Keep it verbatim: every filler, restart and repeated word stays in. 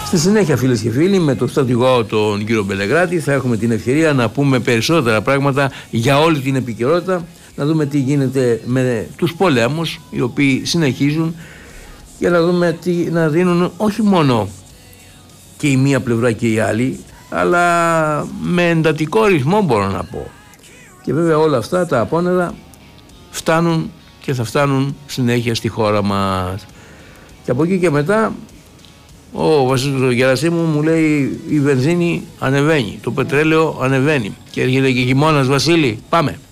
Στη συνέχεια, φίλες και φίλοι, με τον στρατηγό τον κύριο Μπελεγράτη θα έχουμε την ευκαιρία να πούμε περισσότερα πράγματα για όλη την επικαιρότητα, να δούμε τι γίνεται με τους πολέμους οι οποίοι συνεχίζουν, για να δούμε τι να δίνουν όχι μόνο και η μία πλευρά και η άλλη, αλλά με εντατικό ρυθμό, μπορώ να πω. Και βέβαια όλα αυτά τα απόνερα φτάνουν και θα φτάνουν συνέχεια στη χώρα μας. Και από εκεί και μετά ο Βασίλης Γερασίμου μου λέει η βενζίνη ανεβαίνει, το πετρέλαιο ανεβαίνει και έρχεται και χειμώνας, Βασίλη, πάμε.